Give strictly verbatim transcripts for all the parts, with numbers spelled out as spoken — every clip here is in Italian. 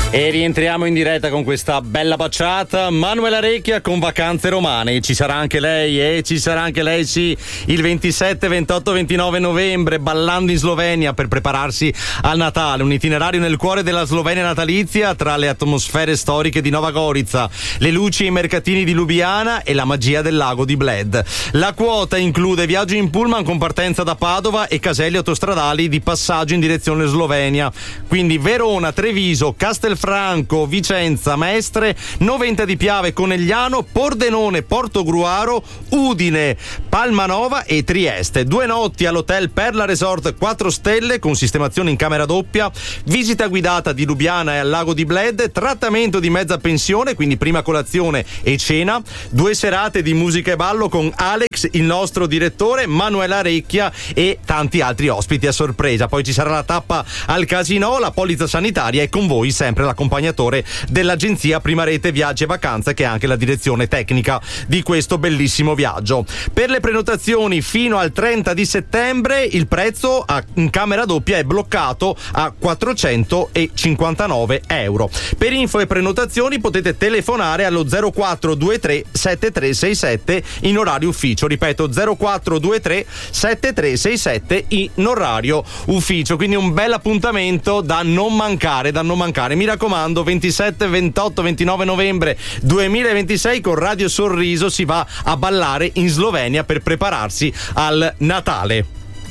E rientriamo in diretta con questa bella baciata. Manuela Recchia con Vacanze Romane. Ci sarà anche lei, e eh? ci sarà anche lei, sì, il ventisette, ventotto, ventinove novembre, ballando in Slovenia per prepararsi al Natale. Un itinerario nel cuore della Slovenia natalizia, tra le atmosfere storiche di Nova Gorica, le luci e i mercatini di Lubiana e la magia del lago di Bled. La quota include viaggio in pullman con partenza da Padova e caselli autostradali di passaggio in direzione Slovenia. Quindi Verona, Treviso, Castelfranco, Franco, Vicenza, Mestre, Noventa di Piave, Conegliano, Pordenone, Portogruaro, Udine, Palmanova e Trieste. Due notti all'hotel Perla Resort quattro stelle con sistemazione in camera doppia, visita guidata di Lubiana e al lago di Bled, trattamento di mezza pensione, quindi prima colazione e cena, due serate di musica e ballo con Alex, il nostro direttore, Manuela Recchia e tanti altri ospiti a sorpresa. Poi ci sarà la tappa al casino, la polizza sanitaria e con voi sempre l'accompagnatore dell'agenzia Prima Rete Viaggi e Vacanze, che è anche la direzione tecnica di questo bellissimo viaggio. Per le prenotazioni fino al trenta di settembre il prezzo a, in camera doppia è bloccato a quattrocentocinquantanove euro. Per info e prenotazioni potete telefonare allo zero quattro due tre sette tre sei sette in orario ufficio. Ripeto, zero quattro due tre sette tre sei sette in orario ufficio. Quindi un bel appuntamento da non mancare, da non mancare. Mi raccomando, ventisette, ventotto, ventinove novembre duemilaventisei con Radio Sorriso si va a ballare in Slovenia per prepararsi al Natale.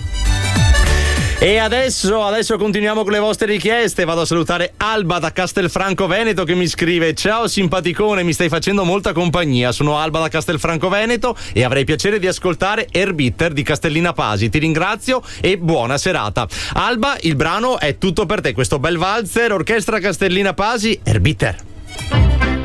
E adesso, adesso continuiamo con le vostre richieste. Vado a salutare Alba da Castelfranco Veneto che mi scrive: ciao simpaticone, mi stai facendo molta compagnia. Sono Alba da Castelfranco Veneto e avrei piacere di ascoltare Erbitter di Castellina Pasi. Ti ringrazio e buona serata. Alba, il brano è tutto per te, questo bel valzer, Orchestra Castellina Pasi, Erbitter.